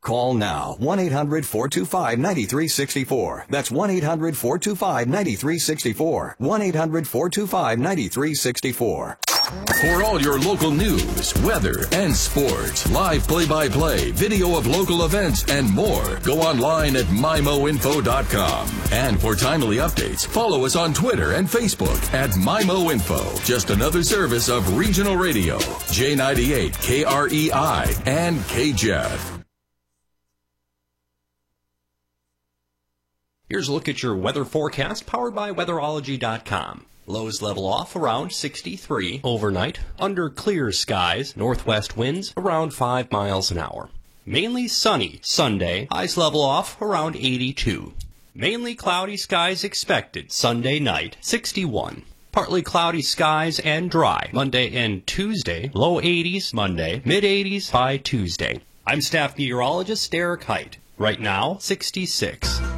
Call now. 1-800-425-9364. That's 1-800-425-9364. 1-800-425-9364. For all your local news, weather, and sports, live play-by-play, video of local events, and more, go online at MIMOinfo.com. And for timely updates, follow us on Twitter and Facebook at MIMOinfo. Just another service of Regional Radio, J98, KREI, and KJEF. Here's a look at your weather forecast powered by weatherology.com. Lows level off around 63 overnight. Under clear skies, northwest winds around 5 miles an hour. Mainly sunny Sunday. Highs level off around 82. Mainly cloudy skies expected Sunday night, 61. Partly cloudy skies and dry Monday and Tuesday. Low 80s Monday, mid 80s by Tuesday. I'm staff meteorologist Derek Height. Right now, 66.